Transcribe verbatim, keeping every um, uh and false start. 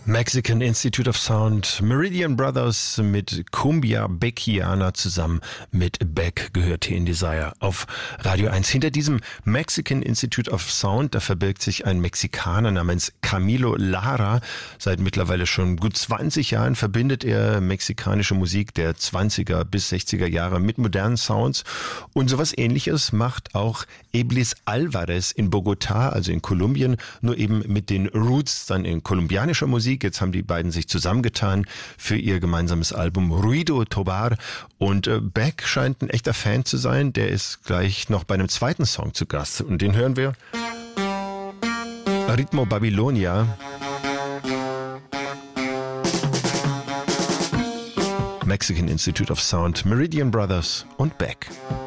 Mexican Institute of Sound, Meridian Brothers mit Cumbia Beckiana zusammen mit Beck gehört hier in Desire auf Radio eins. Hinter diesem Mexican Institute of Sound, da verbirgt sich ein Mexikaner namens Camilo Lara. Seit mittlerweile schon gut zwanzig Jahren verbindet er mexikanische Musik der zwanziger bis sechziger Jahre mit modernen Sounds. Und sowas Ähnliches macht auch Iblis Alvarez in Bogotá, also in Kolumbien, nur eben mit den Roots dann in kolumbianischer Musik. Jetzt haben die beiden sich zusammengetan für ihr gemeinsames Album Ruido Tobar. Und äh, Beck scheint ein echter Fan zu sein. Der ist gleich noch bei einem zweiten Song zu Gast. Und den hören wir. Ritmo Babylonia. Mexican Institute of Sound, Meridian Brothers und Beck.